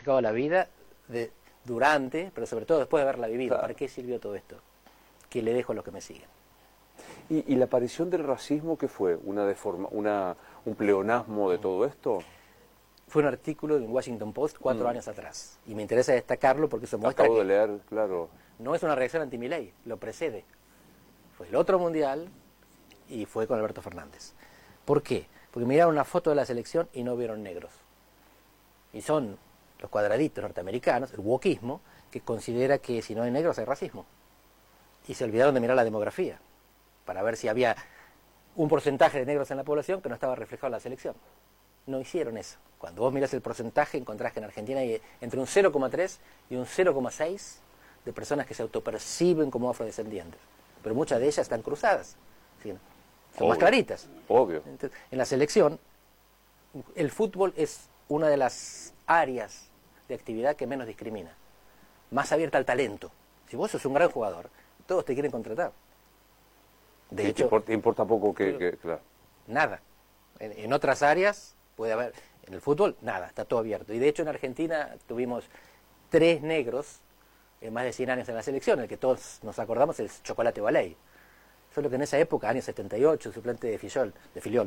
sacrificado la vida durante, pero sobre todo después de haberla vivido. Claro. ¿Para qué sirvió todo esto? Que le dejo a los que me siguen. ¿Y la aparición del racismo qué fue? ¿Un pleonasmo de todo esto? Fue un artículo en Washington Post 4 años atrás. Y me interesa destacarlo porque eso muestra Acabo que de leer, claro. no es una reacción anti-Milei, lo precede. Fue el otro mundial y fue con Alberto Fernández. ¿Por qué? Porque miraron una foto de la selección y no vieron negros. Y son los cuadraditos norteamericanos, el wokismo, que considera que si no hay negros hay racismo. Y se olvidaron de mirar la demografía, para ver si había un porcentaje de negros en la población que no estaba reflejado en la selección. No hicieron eso. Cuando vos mirás el porcentaje, encontrás que en Argentina hay entre un 0,3 y un 0,6 de personas que se autoperciben como afrodescendientes. Pero muchas de ellas están cruzadas. ¿Sí? Son más claritas. Obvio. Entonces, en la selección, el fútbol es una de las áreas de actividad que menos discrimina. Más abierta al talento. Si vos sos un gran jugador, todos te quieren contratar. De hecho, te importa poco claro. Nada. En otras áreas puede haber, en el fútbol, nada, está todo abierto. Y de hecho en Argentina tuvimos 3 negros en más de 100 años en la selección, el que todos nos acordamos es Chocolate Baley. Solo que en esa época, años 78, suplente de Filiol,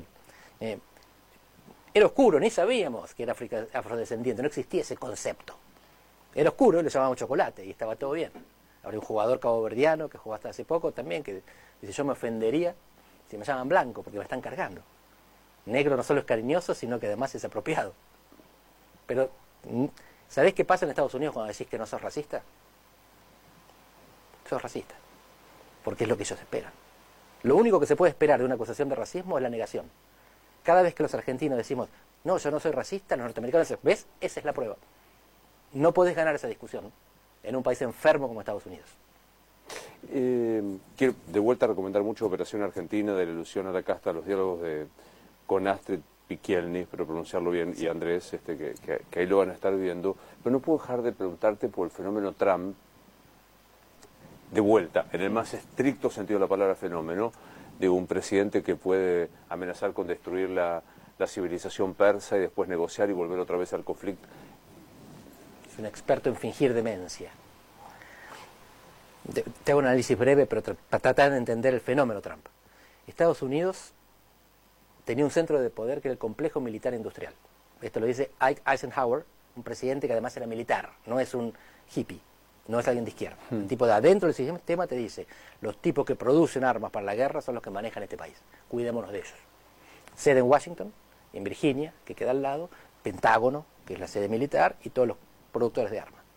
era oscuro, ni sabíamos que era afrodescendiente, no existía ese concepto. Era oscuro, le llamábamos Chocolate y estaba todo bien. Habría un jugador caboverdiano que jugó hasta hace poco también, que dice, yo me ofendería si me llaman blanco, porque me están cargando. Negro no solo es cariñoso, sino que además es apropiado. Pero, ¿sabés qué pasa en Estados Unidos cuando decís que no sos racista? Sos racista. Porque es lo que ellos esperan. Lo único que se puede esperar de una acusación de racismo es la negación. Cada vez que los argentinos decimos, no, yo no soy racista, los norteamericanos dicen, ¿ves? Esa es la prueba. No podés ganar esa discusión en un país enfermo como Estados Unidos. Quiero de vuelta recomendar mucho Operación Argentina, de la ilusión a la casta, los diálogos con Astrid Piquielny, espero pronunciarlo bien, y Andrés, que ahí lo van a estar viendo. Pero no puedo dejar de preguntarte por el fenómeno Trump, de vuelta, en el más estricto sentido de la palabra fenómeno, de un presidente que puede amenazar con destruir la civilización persa y después negociar y volver otra vez al conflicto. Es un experto en fingir demencia. Te hago un análisis breve, pero para tratar de entender el fenómeno Trump. Estados Unidos tenía un centro de poder que era el complejo militar industrial. Esto lo dice Ike Eisenhower, un presidente que además era militar, no es un hippie, no es alguien de izquierda. El tipo de adentro del sistema te dice, los tipos que producen armas para la guerra son los que manejan este país, cuidémonos de ellos. Sede en Washington, en Virginia, que queda al lado, Pentágono, que es la sede militar, y todos los productores de armas.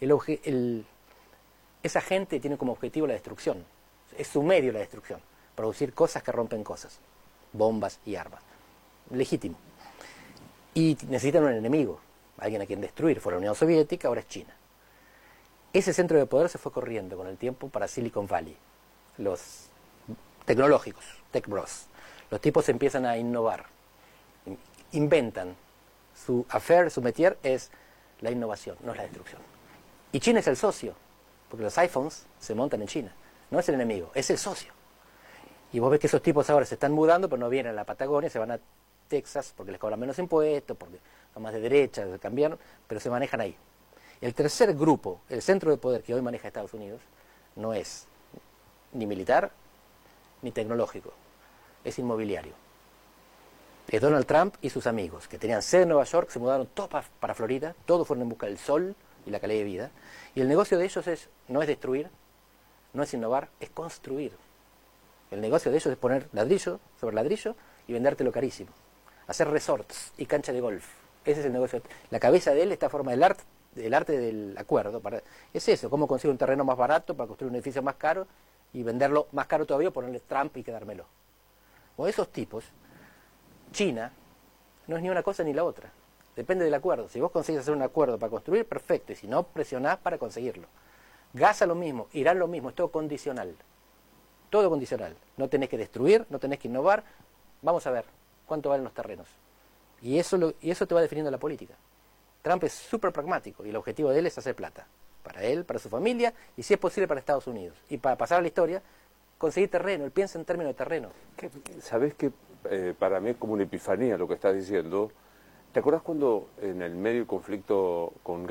Esa gente tiene como objetivo la destrucción, es su medio la destrucción, producir cosas que rompen cosas, bombas y armas. Legítimo. Y necesitan un enemigo, alguien a quien destruir. Fue la Unión Soviética, ahora es China. Ese centro de poder se fue corriendo con el tiempo para Silicon Valley. Los tecnológicos, tech bros. Los tipos empiezan a innovar. Inventan. Su affair, su métier es la innovación, no es la destrucción. Y China es el socio, porque los iPhones se montan en China. No es el enemigo, es el socio. Y vos ves que esos tipos ahora se están mudando, pero no vienen a la Patagonia, se van a Texas porque les cobran menos impuestos, porque son más de derecha, se cambiaron, pero se manejan ahí. El tercer grupo, el centro de poder que hoy maneja Estados Unidos, no es ni militar ni tecnológico, es inmobiliario. Es Donald Trump y sus amigos, que tenían sede en Nueva York, se mudaron todos para Florida, todos fueron en busca del sol y la calidad de vida. Y el negocio de ellos no es destruir, no es innovar, es construir. El negocio de ellos es poner ladrillo sobre ladrillo y vendértelo carísimo. Hacer resorts y cancha de golf. Ese es el negocio. La cabeza de él está a forma del arte del acuerdo. Es eso, cómo consigo un terreno más barato para construir un edificio más caro y venderlo más caro todavía, ponerle Trump y quedármelo. O esos tipos, China no es ni una cosa ni la otra. Depende del acuerdo. Si vos consigues hacer un acuerdo para construir, perfecto. Y si no, presionás para conseguirlo. Gaza lo mismo, Irán lo mismo, es todo condicional. Todo condicional. No tenés que destruir, no tenés que innovar. Vamos a ver cuánto valen los terrenos. Y eso te va definiendo la política. Trump es súper pragmático y el objetivo de él es hacer plata. Para él, para su familia y si es posible para Estados Unidos. Y para pasar a la historia, conseguir terreno. Él piensa en términos de terreno. ¿Sabés que para mí es como una epifanía lo que estás diciendo? ¿Te acuerdas cuando en el medio del conflicto con